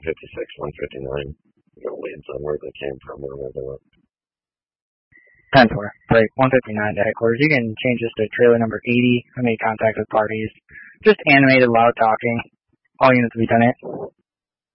159. No leads on where they came from or where they went. 10-4. Break 159 to headquarters. You can change this to trailer number 80. I made contact with parties. Just animated, loud talking. All units will be 10-8.